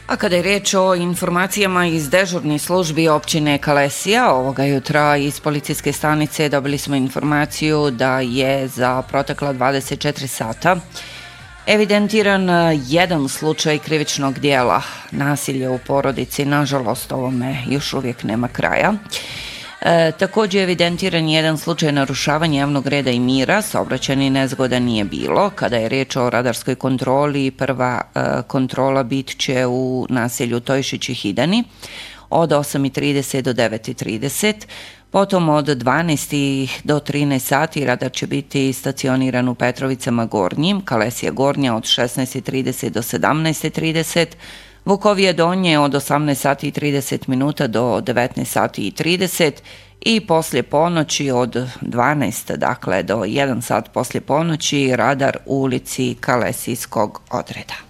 A kada je riječ o informacijama iz dežurnih službi općine Kalesija, ovoga jutra iz policijske stanice dobili smo informaciju da je za protekla 24 sata evidentiran jedan slučaj krivičnog dijela nasilja u porodici. Nažalost, ovome još uvijek nema kraja. Također je evidentiran jedan slučaj narušavanja javnog reda i mira, saobraćajnih nezgoda nije bilo. Kada je riječ o radarskoj kontroli, prva kontrola bit će u naselju Tojšić i Hidani od 8:30 do 9:30. Potom od 12 do 13 sati radar će biti stacioniran u Petrovicama Gornjim, Kalesija Gornja od 16:30 do 17:30, Vukovije Donje od 18:30 do 19:30 i poslije ponoći od 12 do 1 sat poslije ponoći radar u ulici Kalesijskog odreda.